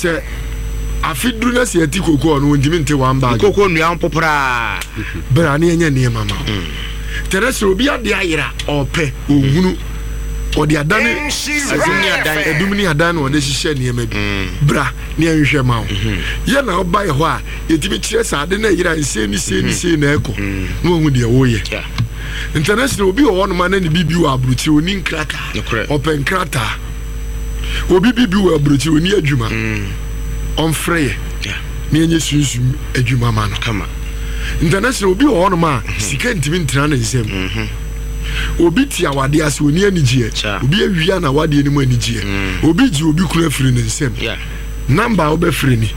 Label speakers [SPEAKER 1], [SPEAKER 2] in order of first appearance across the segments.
[SPEAKER 1] se afidru na se ati koko no ndimi nte one bag
[SPEAKER 2] koko nua popra
[SPEAKER 1] bra na enye ne mama terese obi ade ayira ope ohunu odi adane edumni adane ode hihye ne ma bi bra ne enhwe ma wo ye na oba ye ho a yetimi kire sa ade na yira nse ni na eko no hu de wo ye international obi o no ma na ni bibi wa abruti oni nkrata open nkrata obi bibi wa abruti oni adwuma on frey ne enye sunsun adwuma ma no
[SPEAKER 2] kama
[SPEAKER 1] international obi o no ma sika ntimi ntra na nsem obi ti awade ase oni anigye obi awia na awade ni mu anigye obi ji obi kura firi ne nsem number obe firi ni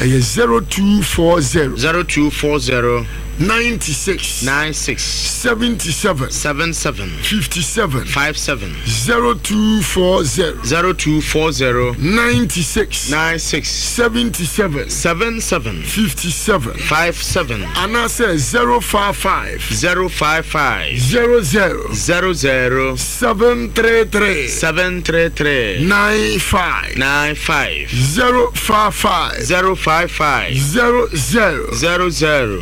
[SPEAKER 1] 0240 96 77 57 0240 96 77 57 and I say 055 00 733 95 055 00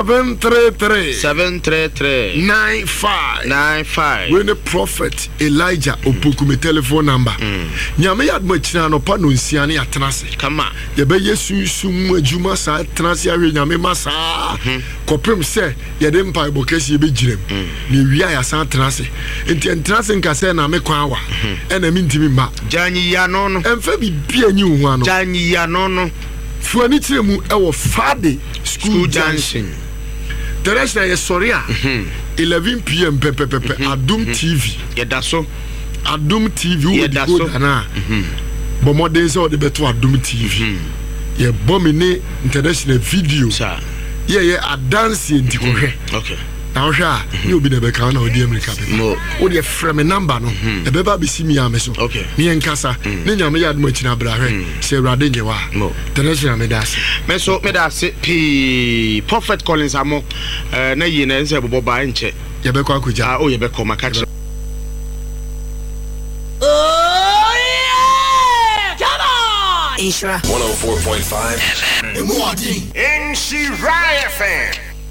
[SPEAKER 1] 733 95 when the prophet Elijah opokume telephone number nyame yadmo china no pa no nsiane atenase
[SPEAKER 2] kama
[SPEAKER 1] ye be yesu sum adwuma sa atenase ahwe nyame masa kopem se ye de mpa ibokesi ye be girem ni wia ya san atenase enti atenase nka se na me kwan wa ena mi ntimi ma
[SPEAKER 2] janyi ya no no
[SPEAKER 1] emfa bi bia nyi hu ano
[SPEAKER 2] janyi ya no no
[SPEAKER 1] fuani tiremu ewo Fade school junction Teresa ye soria 11 p.m. pepe Adum TV
[SPEAKER 2] yedaso
[SPEAKER 1] Adum TV yedaso na bomode se o de beto Adum TV ye bomine international video ye a dance enti ko hwe
[SPEAKER 2] okay
[SPEAKER 1] now sha you obi na be kan na odi America be o de frame number no e be ba be simi ameso ni enkasa ni nyame ya adum akina bra hwe se urade nyewa international medase
[SPEAKER 2] P Prophet Collins amo na yi na nse bobo ba nche
[SPEAKER 1] ye be kwa akuja
[SPEAKER 2] o ye be ko makachi
[SPEAKER 3] Ishra 104.5 FM.
[SPEAKER 4] In Shiraya FM.